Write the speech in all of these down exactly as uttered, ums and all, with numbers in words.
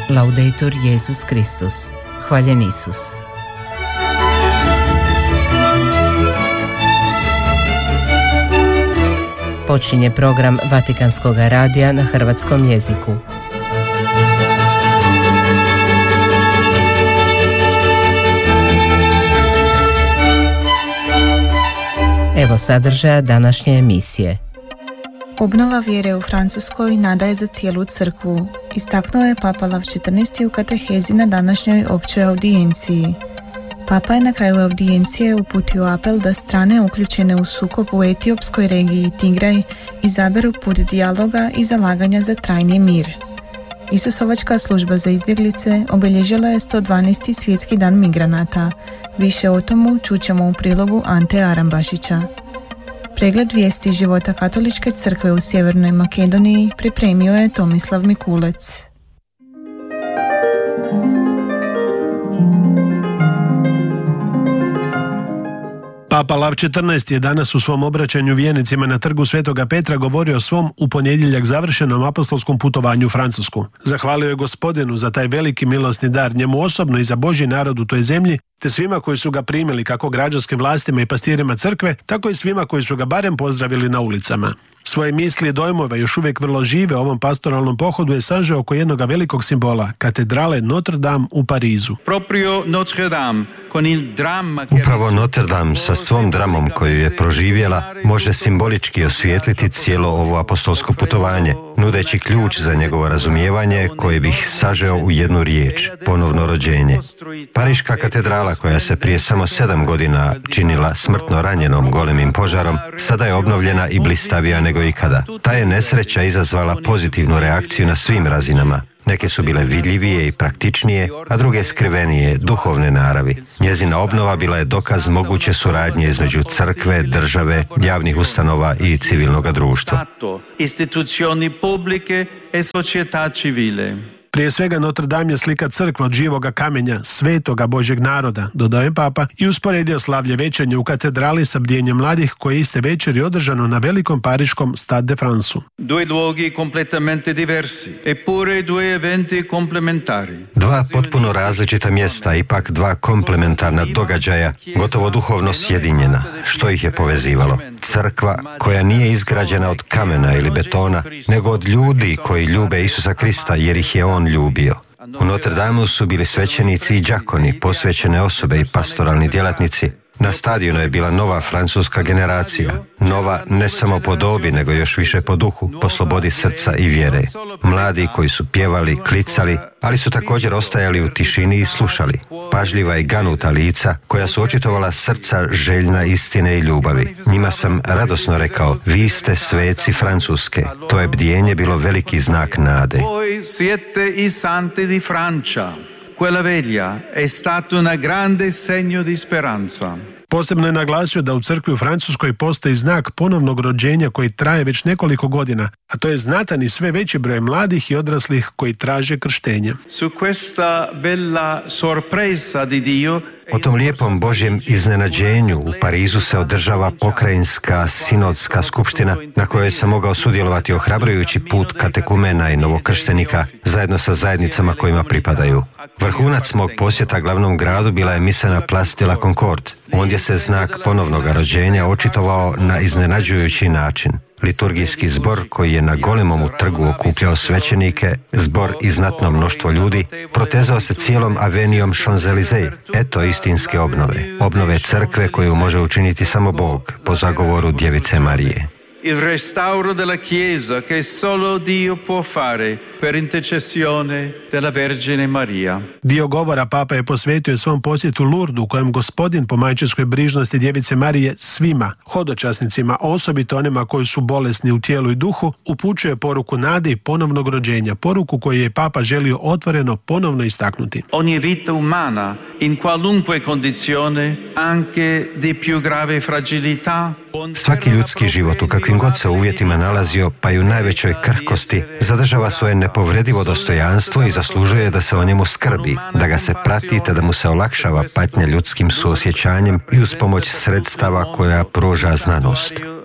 Laudetur Jesus Kristus. Hvaljen Isus. Počinje program Vatikanskog radija na hrvatskom jeziku. Evo sadržaja današnje emisije. Obnova vjere u Francuskoj nada je za cijelu crkvu, istaknuo je Papa Lav četrnaesti u katehezi na današnjoj općoj audijenciji. Papa je na kraju audijencije uputio apel da strane uključene u sukob u etiopskoj regiji Tigraj izaberu put dijaloga i zalaganja za trajni mir. Isusovačka služba za izbjeglice obilježila je sto dvanaesti svjetski dan migranata. Više o tomu čućemo u prilogu Ante Arambašića. Pregled vijesti života Katoličke crkve u Sjevernoj Makedoniji pripremio je Tomislav Mikulec. Papa Lav četrnaesti je danas u svom obraćanju vjernicima na trgu Svetoga Petra govorio o svom u ponedjeljak završenom apostolskom putovanju u Francusku. Zahvalio je Gospodinu za taj veliki milosni dar, njemu osobno i za Božji narod u toj zemlji, te svima koji su ga primili, kako građanskim vlastima i pastirima crkve, tako i svima koji su ga barem pozdravili na ulicama. Svoje misli i dojmove, još uvijek vrlo žive ovom pastoralnom pohodu, je sažeo oko jednog velikog simbola, katedrale Notre Dame u Parizu. Upravo Notre Dame sa svom dramom koju je proživjela može simbolički osvijetliti cijelo ovo apostolsko putovanje, nudeći ključ za njegovo razumijevanje koje bih sažeo u jednu riječ: ponovno rođenje. Pariška katedrala, koja se prije samo sedam godina činila smrtno ranjenom golemim požarom, sada je obnovljena i blistavija nego ikada. Ta je nesreća izazvala pozitivnu reakciju na svim razinama. Neke su bile vidljivije i praktičnije, a druge skrivenije, duhovne naravi. Njezina obnova bila je dokaz moguće suradnje između crkve, države, javnih ustanova i civilnog društva. Prije svega Notre Dame je slika crkve od živoga kamenja, svetoga Božjeg naroda, dodao je Papa i usporedio slavlje večernje u katedrali sa bdijenjem mladih koje je iste večeri održano na velikom pariškom Stade de Franceu. Dva potpuno različita mjesta, ipak dva komplementarna događaja, gotovo duhovno sjedinjena. Što ih je povezivalo? Crkva koja nije izgrađena od kamena ili betona, nego od ljudi koji ljube Isusa Krista jer ih je on ljubio. U Notre Dameu su bili svećenici i đakoni, posvećene osobe i pastoralni djelatnici. Na stadionu je bila nova francuska generacija, nova ne samo po dobi, nego još više po duhu, po slobodi srca i vjere. Mladi koji su pjevali, klicali, ali su također ostajali u tišini i slušali. Pažljiva i ganuta lica, koja su očitovala srca željna istine i ljubavi. Njima sam radosno rekao: vi ste sveci Francuske. To je bdijenje bilo veliki znak nade. Quella veglia è stato un grande segno di speranza. Posebno je naglasio da u crkvi u Francuskoj postoji znak ponovnog rođenja koji traje već nekoliko godina, a to je znatan i sve veći broj mladih i odraslih koji traže krštenje. Su questa bella sorpresa di Dio. O tom lijepom Božjem iznenađenju u Parizu se održava pokrajinska sinodska skupština na kojoj sam mogao sudjelovati ohrabrujući put katekumena i novokrštenika zajedno sa zajednicama kojima pripadaju. Vrhunac mog posjeta glavnom gradu bila je misa na Place de la Concorde. Ondje se znak ponovnog rođenja očitovao na iznenađujući način. Liturgijski zbor koji je na golemom trgu okupljao svećenike, zbor i znatno mnoštvo ljudi, protezao se cijelom avenijom Champs-Élysées. Eto istinske obnove. Obnove crkve koju može učiniti samo Bog po zagovoru Djevice Marije. Il restauro della Chiesa che solo Dio può fare per intercessione della Vergine Maria. Dio govora Papa je posvetio svom posjetu Lurdu, u kojem Gospodin po majčinskoj brižnosti Djevice Marije svima, hodočasnicima, osobito onima koji su bolesni u tijelu i duhu, upućuje poruku nade i ponovnog rođenja, poruku koju je Papa želio otvoreno ponovno istaknuti. Ogni vita umana, in qualunque condizione, anche di più grave fragilità. Svaki ljudski život u kakvim god se uvjetima nalazio, pa i u najvećoj krhkosti, zadržava svoje nepovredivo dostojanstvo i zaslužuje da se o njemu skrbi, da ga se prati te da mu se olakšava patnja ljudskim suosjećanjem i uz pomoć sredstava koja pruža znanost.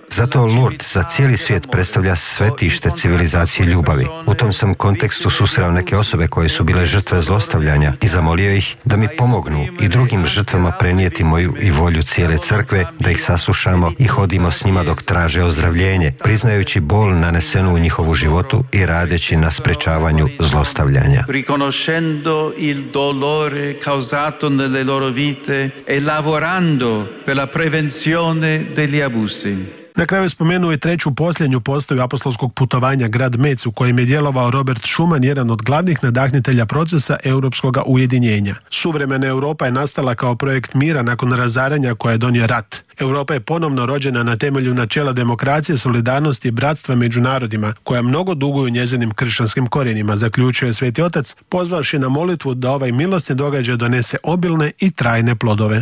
Zato Lourdes za cijeli svijet predstavlja svetište civilizacije ljubavi. U tom sam kontekstu susreo neke osobe koje su bile žrtve zlostavljanja i zamolio ih da mi pomognu i drugim žrtvama prenijeti moju i volju cijele crkve, da ih saslušamo i hodimo s njima dok traže ozdravljenje, priznajući bol nanesenu u njihovu životu i radeći na sprečavanju zlostavljanja. Riconoscendo il dolore causato nelle loro vite e lavorando per la prevenzione degli abusi. Na kraju je spomenuo i treću posljednju postaju apostolskog putovanja, grad Metz, u kojem je djelovao Robert Schuman, jedan od glavnih nadahnitelja procesa europskog ujedinjenja. Suvremena Europa je nastala kao projekt mira nakon razaranja koje je donio rat. Europa je ponovno rođena na temelju načela demokracije, solidarnosti i bratstva među narodima, koja mnogo duguju njezinim kršćanskim korijenima, zaključuje Sveti Otac, pozvavši na molitvu da ovaj milosni događaj donese obilne i trajne plodove.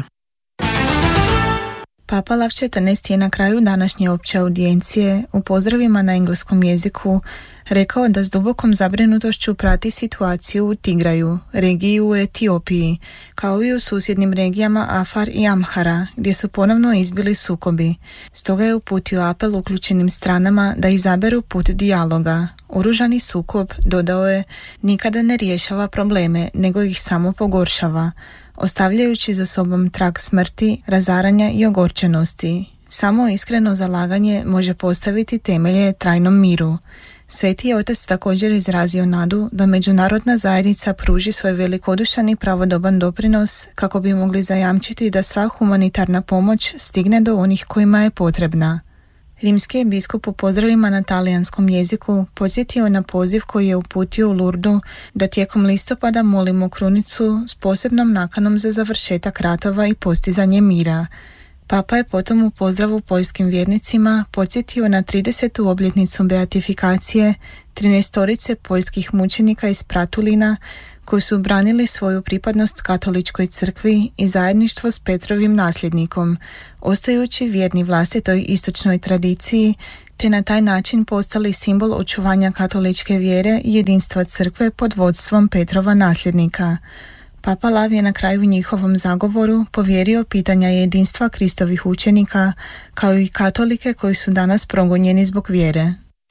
Papa Lav četrnaesti je na kraju današnje opće audijencije u pozdravima na engleskom jeziku rekao da s dubokom zabrinutošću prati situaciju u Tigraju, regiji u Etiopiji, kao i u susjednim regijama Afar i Amhara, gdje su ponovno izbili sukobi. Stoga je uputio apel uključenim stranama da izaberu put dijaloga. Oružani sukob, dodao je, nikada ne rješava probleme, nego ih samo pogoršava, ostavljajući za sobom trag smrti, razaranja i ogorčenosti. Samo iskreno zalaganje može postaviti temelje trajnom miru. Sveti je Otac također izrazio nadu da međunarodna zajednica pruži svoj velikodušan i pravodoban doprinos kako bi mogli zajamčiti da sva humanitarna pomoć stigne do onih kojima je potrebna. Rimski je biskup u pozdravima na talijanskom jeziku podsjetio na poziv koji je uputio u Lurdu da tijekom listopada molimo krunicu s posebnom nakanom za završetak ratova i postizanje mira. Papa je potom u pozdravu poljskim vjernicima podsjetio na tridesetu obljetnicu beatifikacije trinaestorice poljskih mučenika iz Pratulina koji su branili svoju pripadnost katoličkoj crkvi i zajedništvo s Petrovim nasljednikom, ostajući vjerni vlastitoj istočnoj tradiciji, te na taj način postali simbol očuvanja katoličke vjere i jedinstva crkve pod vodstvom Petrova nasljednika. Papa Lav je na kraju njihovom zagovoru povjerio pitanja jedinstva Kristovih učenika, kao i katolike koji su danas progonjeni zbog vjere.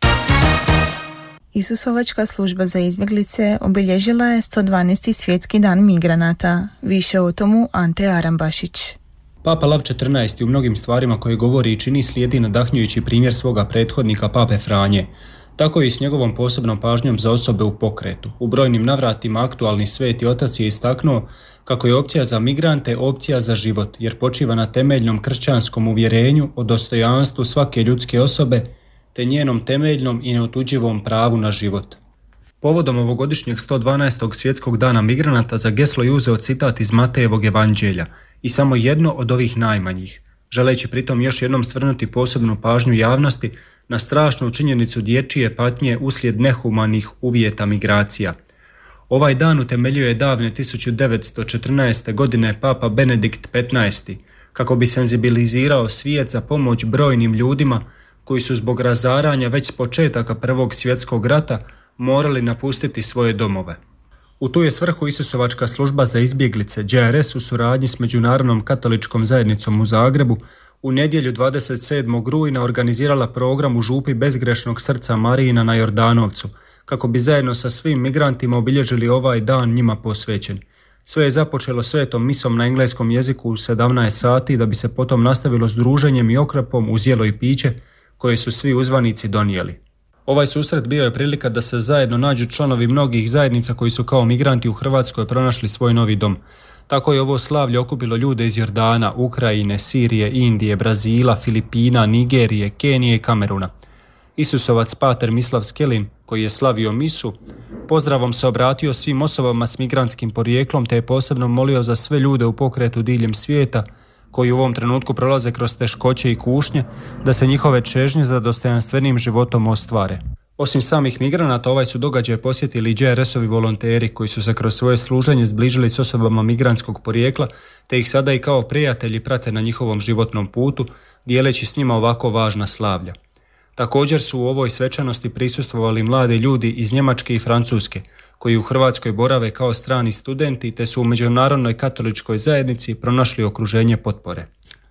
Isusovačka služba za izbjeglice obilježila je sto dvanaesti svjetski dan migranata. Više o tomu Ante Arambašić. Papa Lav četrnaesti u mnogim stvarima koje govori i čini slijedi nadahnjujući primjer svoga prethodnika Pape Franje. Tako i s njegovom posebnom pažnjom za osobe u pokretu. U brojnim navratima aktualni Sveti Otac je istaknuo kako je opcija za migrante opcija za život, jer počiva na temeljnom kršćanskom uvjerenju o dostojanstvu svake ljudske osobe te njenom temeljnom i neotuđivom pravu na život. Povodom ovogodišnjeg sto dvanaestog svjetskog dana migranata za geslo je uzeo citat iz Matejevog evanđelja i samo jedno od ovih najmanjih, želeći pritom još jednom svrnuti posebnu pažnju javnosti na strašnu činjenicu dječje patnje uslijed nehumanih uvjeta migracija. Ovaj dan utemeljio je davne tisuću devetsto četrnaeste. godine Papa Benedikt petnaesti. kako bi senzibilizirao svijet za pomoć brojnim ljudima koji su zbog razaranja već s početaka Prvog svjetskog rata morali napustiti svoje domove. U tu je svrhu Isusovačka služba za izbjeglice Đ R S u suradnji s Međunarodnom katoličkom zajednicom u Zagrebu u nedjelju dvadeset sedmog rujna organizirala program u župi Bezgrešnog srca Marijina na Jordanovcu, kako bi zajedno sa svim migrantima obilježili ovaj dan njima posvećen. Sve je započelo svetom misom na engleskom jeziku u sedamnaest sati, da bi se potom nastavilo s druženjem i okrepom uz jelo i piće koje su svi uzvanici donijeli. Ovaj susret bio je prilika da se zajedno nađu članovi mnogih zajednica koji su kao migranti u Hrvatskoj pronašli svoj novi dom. Tako je ovo slavlje okupilo ljude iz Jordana, Ukrajine, Sirije, Indije, Brazila, Filipina, Nigerije, Kenije i Kameruna. Isusovac pater Mislav Skelin, koji je slavio misu, pozdravom se obratio svim osobama s migrantskim porijeklom te je posebno molio za sve ljude u pokretu diljem svijeta koji u ovom trenutku prolaze kroz teškoće i kušnje, da se njihove čežnje za dostojanstvenim životom ostvare. Osim samih migranata, ovaj su događaj posjetili i Đ R S-ovi volonteri koji su se kroz svoje služenje zbližili s osobama migrantskog porijekla, te ih sada i kao prijatelji prate na njihovom životnom putu, dijeleći s njima ovako važna slavlja. Također su u ovoj svečanosti prisustvovali mladi ljudi iz Njemačke i Francuske, koji u Hrvatskoj borave kao strani studenti te su u Međunarodnoj katoličkoj zajednici pronašli okruženje potpore.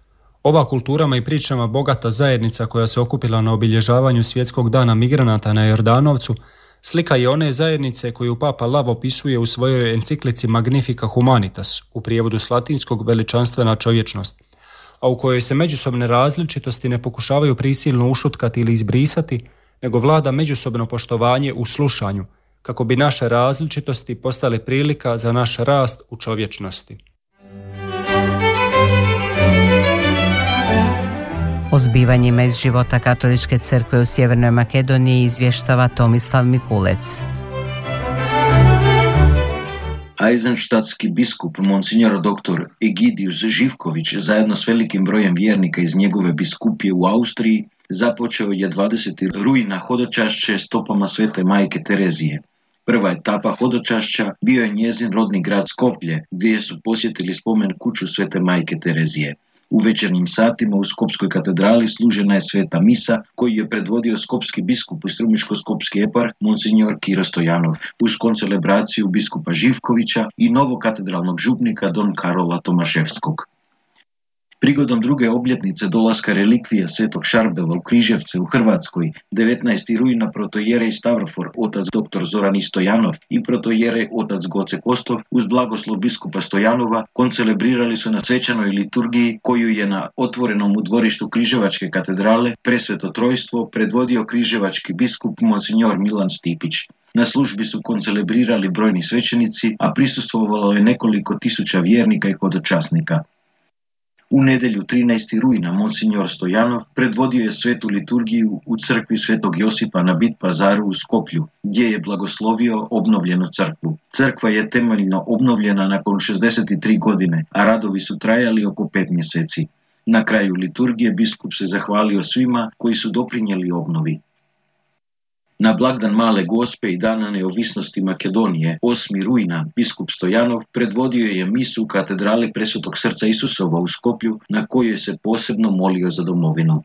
Ova kulturama i pričama bogata zajednica koja se okupila na obilježavanju Svjetskog dana migranata na Jordanovcu slika je one zajednice koju Papa Lav opisuje u svojoj enciklici Magnifica Humanitas, u prijevodu s latinskog veličanstvena čovječnost, a u kojoj se međusobne različitosti ne pokušavaju prisilno ušutkati ili izbrisati, nego vlada međusobno poštovanje u slušanju, kako bi naše različitosti postale prilika za naš rast u čovječnosti. O zbivanjima iz života Katoličke crkve u Sjevernoj Makedoniji izvještava Tomislav Mikulec. Eisenstadtski biskup Monsignor doktor Egidius Živković zajedno s velikim brojem vjernika iz njegove biskupije u Austriji započeo je dvadesetog rujna hodočašće stopama Svete majke Terezije. Prva etapa hodočašća bio je njezin rodni grad Skoplje, gdje su posjetili spomen kuću Svete majke Terezije. U večernjim satima u Skopskoj katedrali služena je sveta misa koju je predvodio skopski biskup i strumiško-skopski eparh Monsignor Kiro Stojanov uz koncelebraciju biskupa Živkovića i novokatedralnog župnika don Karola Tomaševskog. Prigodom druge obljetnice dolaska relikvija svetog Šarbela u Križevce u Hrvatskoj, devetnaestog rujna protojerej Stavrofor otac dr. Zoran Stojanov i protojerej otac Goce Kostov uz blagoslov biskupa Stojanova koncelebrirali su na svečanoj liturgiji koju je na otvorenom u dvorištu Križevačke katedrale Presveto trojstvo predvodio križevački biskup Monsignor Milan Stipić. Na službi su koncelebrirali brojni svećenici, a prisustvovalo je nekoliko tisuća vjernika i hodočasnika. U nedjelju trinaestog rujna Monsignor Stojanov predvodio je svetu liturgiju u crkvi Svetog Josipa na Bit Pazaru u Skoplju, gdje je blagoslovio obnovljenu crkvu. Crkva je temeljno obnovljena nakon šezdeset tri godine, a radovi su trajali oko pet mjeseci. Na kraju liturgije biskup se zahvalio svima koji su doprinijeli obnovi. Na blagdan Male Gospe i dana neovisnosti Makedonije, osmog rujna, biskup Stojanov predvodio je misu u katedrali Presvetog srca Isusova u Skoplju, na kojoj se posebno molio za domovinu.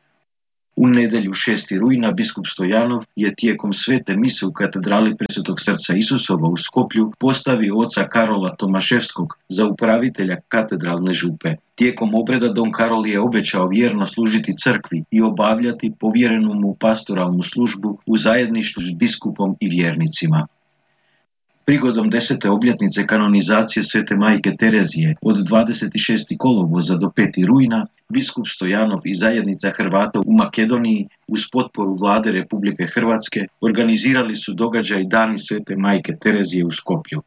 U nedjelju šestog rujna biskup Stojanov je tijekom svete mise u katedrali Presvetog srca Isusova u Skoplju postavio oca Karola Tomaševskog za upravitelja katedralne župe. Tijekom obreda don Karol je obećao vjerno služiti crkvi i obavljati povjerenu mu pastoralnu službu u zajedništvu s biskupom i vjernicima. Prigodom desete obljetnice kanonizacije Svete majke Terezije od dvadeset šestog kolovoza do petog rujna, biskup Stojanov i zajednica Hrvata u Makedoniji uz potporu vlade Republike Hrvatske organizirali su događaj Dani Svete majke Terezije u Skoplju.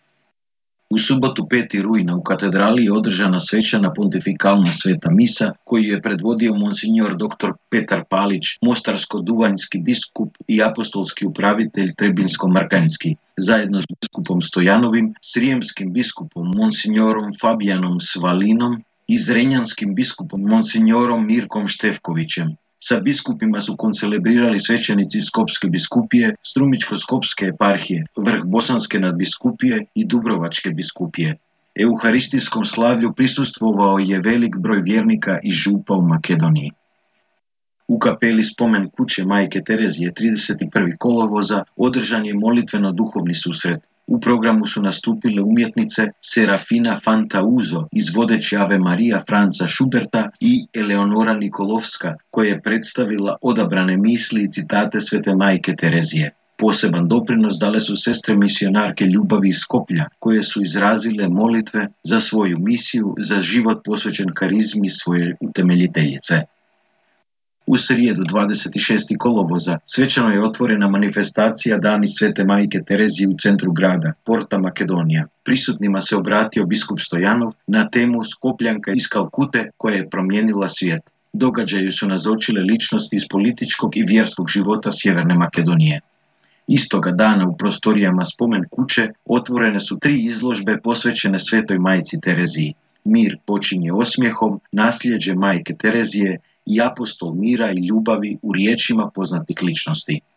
U subotu petog rujna u katedrali je održana svečana pontifikalna sveta misa koju je predvodio Monsignor dr. Petar Palić, mostarsko-duvanjski biskup i apostolski upravitelj Trebinsko-Markanjski, zajedno s biskupom Stojanovim, srijemskim biskupom Monsignorom Fabijanom Svalinom i zrenjanskim biskupom Monsignorom Mirkom Štefkovićem. Sa biskupima su koncelebrirali svećenici Skopske biskupije, Strumičko-skopske eparhije, vrh Bosanske nadbiskupije i Dubrovačke biskupije. Euharistijskom slavlju prisustvovao je velik broj vjernika i župa u Makedoniji. U kapeli spomen kuće majke Terezije trideset prvog kolovoza održan je molitveno-duhovni susret. U programu su nastupile umjetnice Serafina Fantauzo izvodeći Ave Maria Franca Schuberta i Eleonora Nikolovska koja je predstavila odabrane misli i citate Svete majke Terezije. Poseban doprinos dale su sestre misionarke ljubavi iz Skoplja koje su izrazile molitve za svoju misiju, za život posvećen karizmi svoje utemeljiteljice. U srijedu dvadeset šestog kolovoza svečano je otvorena manifestacija Dani Svete majke Terezije u centru grada, Porta Makedonija. Prisutnima se obratio biskup Stojanov na temu Skopljanka iz Kalkute koja je promijenila svijet. Događaju su nazočile ličnosti iz političkog i vjerskog života Sjeverne Makedonije. Istoga dana u prostorijama spomen kuće otvorene su tri izložbe posvećene Svetoj majci Tereziji. Mir počinje osmijehom, nasljeđe majke Terezije i apostol mira i ljubavi u riječima poznatih ličnosti.